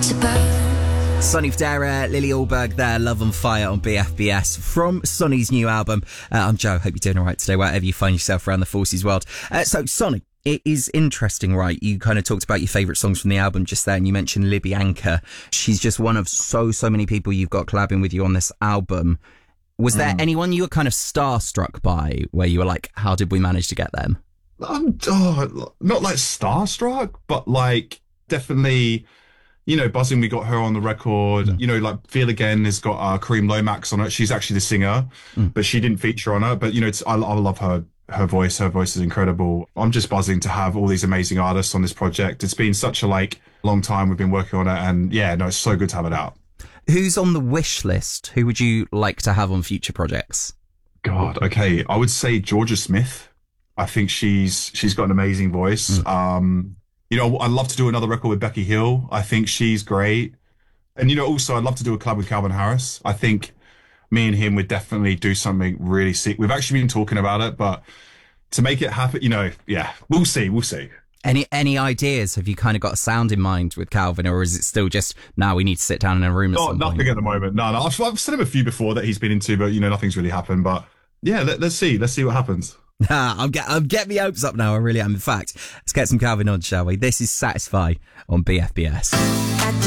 to burn. Sonny Fodera, Lily Alberg there, Love on Fire on BFBS from Sonny's new album. I'm Joe, hope you're doing all right today, wherever you find yourself around the Forces world. So, Sonny, it is interesting, right? You kind of talked about your favourite songs from the album just there, and you mentioned Libby Anchor. She's just one of so many people you've got collabing with you on this album. Was there anyone you were kind of starstruck by, where you were like, how did we manage to get them? Not like starstruck, but like definitely, you know, buzzing we got her on the record. You know, like Feel Again has got Kareem Lomax on it. She's actually the singer, but she didn't feature on it. But, you know, I love her voice. Her voice is incredible. I'm just buzzing to have all these amazing artists on this project. It's been such a long time we've been working on it. And yeah, no, it's so good to have it out. Who's on the wish list? Who would you like to have on future projects? God, okay. I would say Georgia Smith. I think she's got an amazing voice. You know, I'd love to do another record with Becky Hill. I think she's great. And, you know, also I'd love to do a collab with Calvin Harris. I think me and him would definitely do something really sick. We've actually been talking about it, but to make it happen, you know, yeah, we'll see. Any ideas? Have you kind of got a sound in mind with Calvin, or is it still just, now we need to sit down in a room? Nothing at the moment. No. I've sent him a few before that he's been into, but, you know, nothing's really happened. But yeah, let's see what happens. I'm getting my hopes up now. I really am. In fact, let's get some Calvin on, shall we? This is Satisfy on BFBS.